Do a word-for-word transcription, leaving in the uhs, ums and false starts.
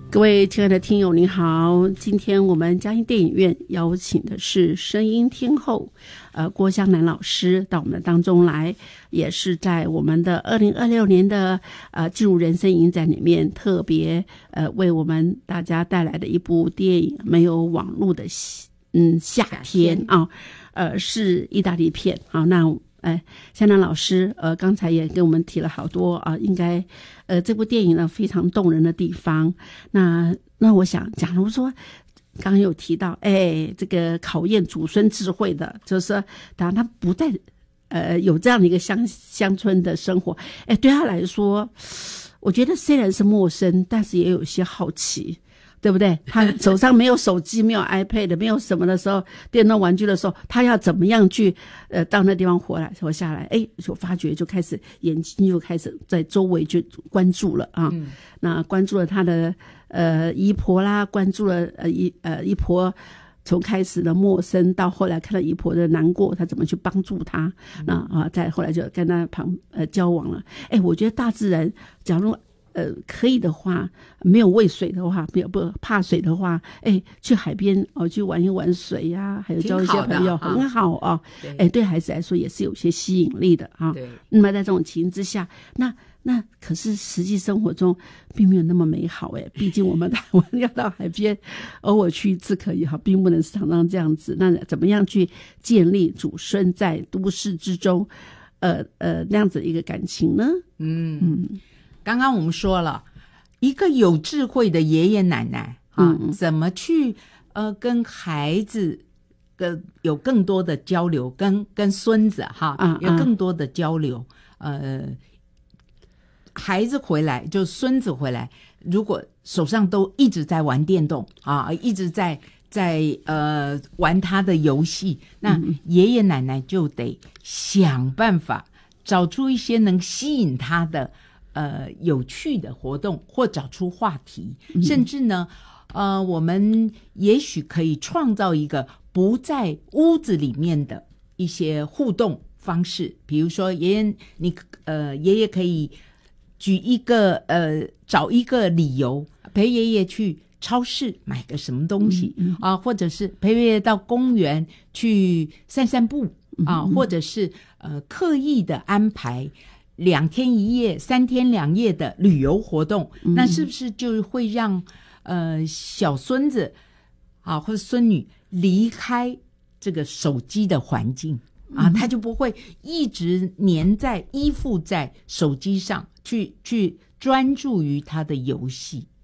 各位亲爱的听友您好，今天我们嘉义电影院邀请的是声音天后呃郭湘南老师到我们的当中来，也是在我们的二零二六年的呃进入人生影展里面特别呃为我们大家带来的一部电影，没有网络的嗯夏天啊，呃是意大利片啊。那哎，湘南老师，呃，刚才也跟我们提了好多啊、呃，应该，呃，这部电影呢非常动人的地方。那那我想，假如说刚刚有提到，哎，这个考验祖孙智慧的，就是说当他不再呃有这样的一个乡乡村的生活，哎，对他来说，我觉得虽然是陌生，但是也有些好奇。对不对？他手上没有手机，没有 iPad， 没有什么的时候，电动玩具的时候，他要怎么样去呃到那地方活来活下来？哎，就发觉就开始眼睛就开始在周围就关注了啊。嗯、那关注了他的呃姨婆啦，关注了呃姨呃姨婆。从开始的陌生到后来看到姨婆的难过，他怎么去帮助他？嗯、那啊，再后来就跟他旁呃交往了。哎，我觉得大自然，假如呃，可以的话，没有畏水的话，不不怕水的话，哎，去海边哦，去玩一玩水呀、啊，还有交一些朋友，很好啊。哎，对孩子来说也是有些吸引力的啊。对。那么在这种情形之下，那那可是实际生活中并没有那么美好哎，毕竟我们台湾要到海边偶尔去一次可以哈，并不能常常这样子。那怎么样去建立祖孙在都市之中，呃呃那样子一个感情呢？嗯嗯。 刚刚我们说了一个有智慧的爷爷奶奶啊，嗯、怎么去呃跟孩子呃有更多的交流，跟跟孙子哈、啊、有更多的交流。呃，孩子回来就孙子回来，如果手上都一直在玩电动啊，一直在在呃玩他的游戏，那爷爷奶奶就得想办法找出一些能吸引他的。呃，有趣的活动，或找出话题，嗯、甚至呢，呃，我们也许可以创造一个不在屋子里面的一些互动方式。比如说，爷爷，你呃，爷爷可以举一个呃，找一个理由陪爷爷去超市买个什么东西、嗯嗯、啊，或者是陪爷爷到公园去散散步啊，嗯、或者是呃，刻意的安排。两天一夜、三天两夜的旅游活动，嗯、那是不是就会让呃小孙子啊或者孙女离开这个手机的环境啊？嗯、他就不会一直黏在、依附在手机上，去去专注于他的游戏。